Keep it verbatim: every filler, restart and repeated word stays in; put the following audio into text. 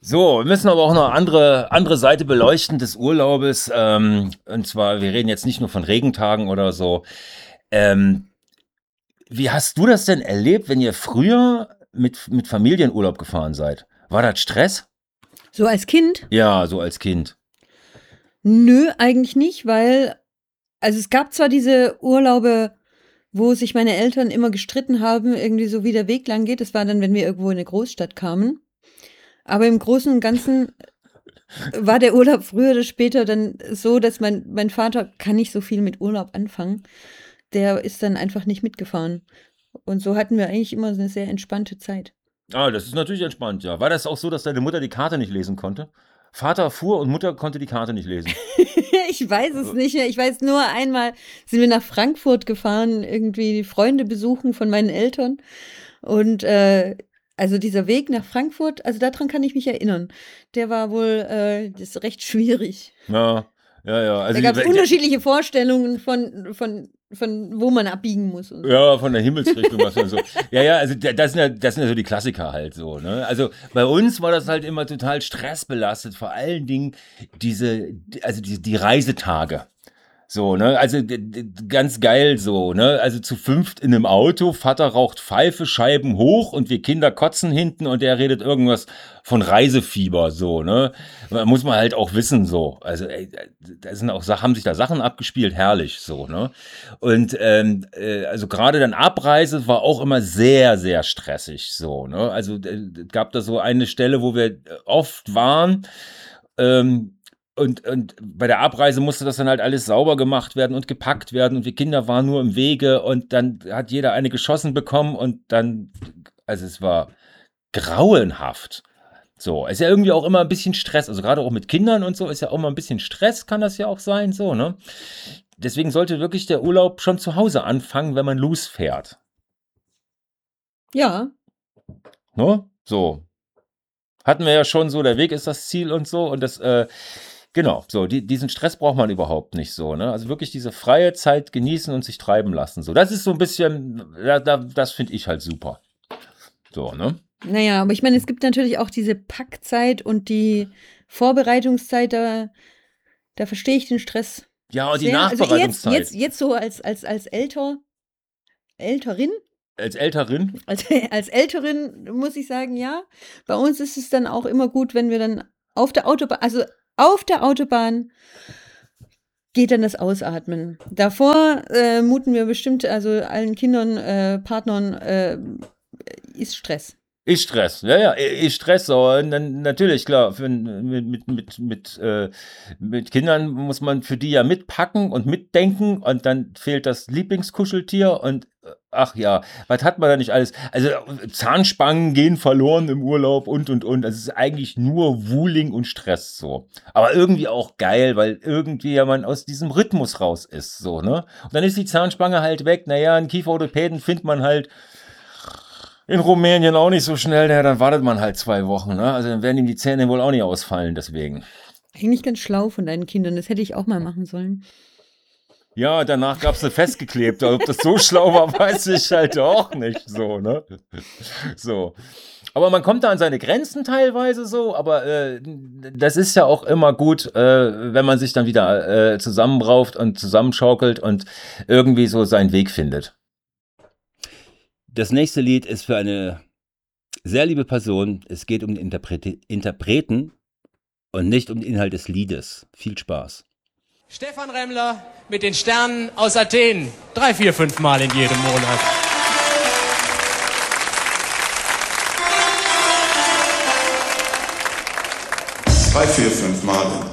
So, wir müssen aber auch noch andere, andere Seite beleuchten des Urlaubes. Ähm, und zwar, wir reden jetzt nicht nur von Regentagen oder so. Ähm, Wie hast du das denn erlebt, wenn ihr früher mit, mit Familienurlaub gefahren seid? War das Stress? So als Kind? Ja, so als Kind. Nö, eigentlich nicht, weil, also es gab zwar diese Urlaube, wo sich meine Eltern immer gestritten haben, irgendwie so wie der Weg lang geht. Das war dann, wenn wir irgendwo in eine Großstadt kamen. Aber im Großen und Ganzen war der Urlaub früher oder später dann so, dass mein, mein Vater kann nicht so viel mit Urlaub anfangen. Der ist dann einfach nicht mitgefahren. Und so hatten wir eigentlich immer so eine sehr entspannte Zeit. Ah, das ist natürlich entspannt, ja. War das auch so, dass deine Mutter die Karte nicht lesen konnte? Vater fuhr und Mutter konnte die Karte nicht lesen. Ich weiß es nicht mehr. Ich weiß nur, einmal sind wir nach Frankfurt gefahren, irgendwie die Freunde besuchen von meinen Eltern. Und äh, also dieser Weg nach Frankfurt, also daran kann ich mich erinnern. Der war wohl äh, das ist recht schwierig. Ja, ja, ja. Also Da gab es die- unterschiedliche Vorstellungen von, von, von wo man abbiegen muss. Und so. Ja, von der Himmelsrichtung, was man so. Ja, ja, also da- das sind ja, das sind ja so die Klassiker halt so, ne? Also bei uns war das halt immer total stressbelastet, vor allen Dingen diese, also die, die Reisetage. So, ne? Also d- d- ganz geil so, ne? Also zu fünft in einem Auto, Vater raucht Pfeife, Scheiben hoch und wir Kinder kotzen hinten und der redet irgendwas von Reisefieber, so, ne? Da muss man halt auch wissen, so. Also, ey, da sind auch Sachen, haben sich da Sachen abgespielt, herrlich, so, ne? Und ähm, äh, also gerade dann Abreise war auch immer sehr, sehr stressig, so, ne? Also äh, gab da so eine Stelle, wo wir oft waren, ähm, und, und bei der Abreise musste das dann halt alles sauber gemacht werden und gepackt werden und wir Kinder waren nur im Wege und dann hat jeder eine geschossen bekommen und dann, also es war grauenhaft. So, ist ja irgendwie auch immer ein bisschen Stress, also gerade auch mit Kindern und so ist ja auch immer ein bisschen Stress, kann das ja auch sein, so, ne? Deswegen sollte wirklich der Urlaub schon zu Hause anfangen, wenn man losfährt, Ja, ne? So, hatten wir ja schon so, der Weg ist das Ziel und so und das, äh, genau, so, die, diesen Stress braucht man überhaupt nicht so, ne? Also wirklich diese freie Zeit genießen und sich treiben lassen, so. Das ist so ein bisschen, da, da, das finde ich halt super. So, ne? naja, aber ich meine, es gibt natürlich auch diese Packzeit und die Vorbereitungszeit, da, da verstehe ich den Stress Ja, und die sehr. Also jetzt, Nachbereitungszeit. jetzt, jetzt so als, als, als älter, älterin, Als Älterin, als, als Älterin muss ich sagen, ja. Bei uns ist es dann auch immer gut, wenn wir dann auf der Autobahn, also auf der Autobahn geht dann das Ausatmen. Davor äh, muten wir bestimmt, also allen Kindern, äh, Partnern, äh, ist Stress. ist Stress, ja, ja, ist Stress, aber dann, natürlich, klar, für, mit, mit, mit, mit, äh, mit Kindern muss man für die ja mitpacken und mitdenken und dann fehlt das Lieblingskuscheltier und äh, ach ja, was hat man da nicht alles? Also Zahnspangen gehen verloren im Urlaub und und und. Also es ist eigentlich nur Wuling und Stress so. Aber irgendwie auch geil, weil irgendwie ja man aus diesem Rhythmus raus ist, so, ne? Und dann ist die Zahnspange halt weg. Naja, einen Kieferorthopäden findet man halt in Rumänien auch nicht so schnell, naja, dann wartet man halt zwei Wochen, ne? Also dann werden ihm die Zähne wohl auch nicht ausfallen, deswegen. Eigentlich ganz schlau von deinen Kindern, das hätte ich auch mal machen sollen. Ja, danach gab's eine festgeklebte. Ob das so schlau war, weiß ich halt auch nicht, so, ne? So. Aber man kommt da an seine Grenzen teilweise so, aber äh, das ist ja auch immer gut, äh, wenn man sich dann wieder äh, zusammenrauft und zusammenschaukelt und irgendwie so seinen Weg findet. Das nächste Lied ist für eine sehr liebe Person. Es geht um den Interprete- Interpreten und nicht um den Inhalt des Liedes. Viel Spaß. Stefan Remmler mit den Sternen aus Athen. Drei, vier, fünf Mal in jedem Monat. Drei, vier, fünf Mal.